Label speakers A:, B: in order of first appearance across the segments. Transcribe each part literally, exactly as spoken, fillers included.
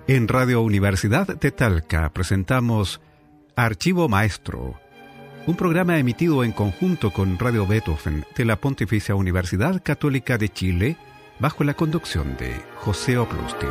A: En Radio Universidad de Talca presentamos Archivo Maestro, un programa emitido en conjunto con Radio Beethoven de la Pontificia Universidad Católica de Chile, bajo la conducción de José Oplustil.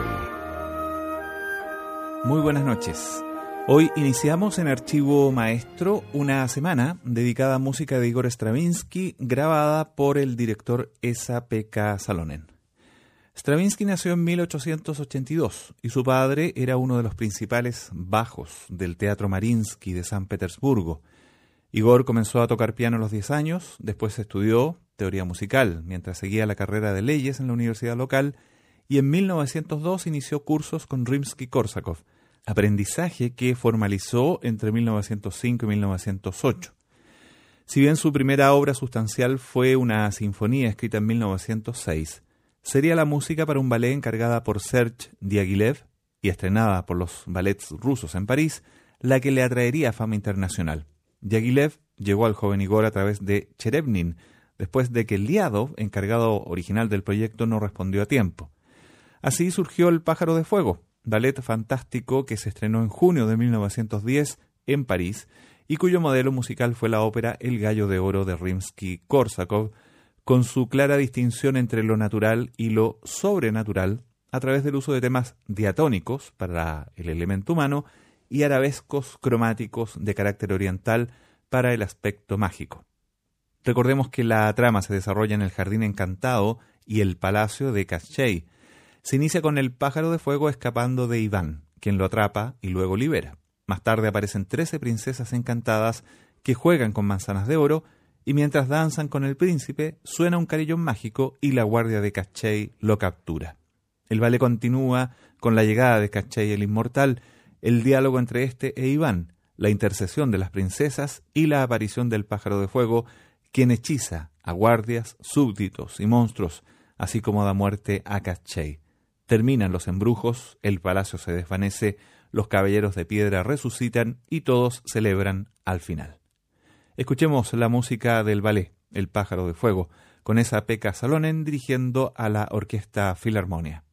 B: Muy buenas noches. Hoy iniciamos en Archivo Maestro una semana dedicada a música de Igor Stravinsky, grabada por el director Esa-Pekka Salonen. Stravinsky nació en mil ochocientos ochenta y dos y su padre era uno de los principales bajos del Teatro Mariinsky de San Petersburgo. Igor comenzó a tocar piano a los diez años, después estudió teoría musical mientras seguía la carrera de leyes en la universidad local y en mil novecientos dos inició cursos con Rimsky-Korsakov, aprendizaje que formalizó entre mil novecientos cinco y mil novecientos ocho. Si bien su primera obra sustancial fue una sinfonía escrita en mil novecientos seis, sería la música para un ballet encargada por Serge Diaghilev y estrenada por los ballets rusos en París, la que le atraería fama internacional. Diaghilev llegó al joven Igor a través de Cherevnin, después de que Liadov, encargado original del proyecto, no respondió a tiempo. Así surgió El pájaro de fuego, ballet fantástico que se estrenó en junio de mil novecientos diez en París y cuyo modelo musical fue la ópera El gallo de oro de Rimsky-Korsakov, con su clara distinción entre lo natural y lo sobrenatural a través del uso de temas diatónicos para el elemento humano y arabescos cromáticos de carácter oriental para el aspecto mágico. Recordemos que la trama se desarrolla en el Jardín Encantado y el Palacio de Kashchei. Se inicia con el pájaro de fuego escapando de Iván, quien lo atrapa y luego libera. Más tarde aparecen trece princesas encantadas que juegan con manzanas de oro y mientras danzan con el príncipe suena un carillón mágico y la guardia de Kashchei lo captura. El ballet continúa con la llegada de Kashchei el Inmortal, el diálogo entre este e Iván, la intercesión de las princesas y la aparición del pájaro de fuego, quien hechiza a guardias, súbditos y monstruos, así como da muerte a Kashchei. Terminan los embrujos, el palacio se desvanece, los caballeros de piedra resucitan y todos celebran al final. Escuchemos la música del ballet El pájaro de fuego, con Esa-Pekka Salonen dirigiendo a la Orquesta Filarmonia.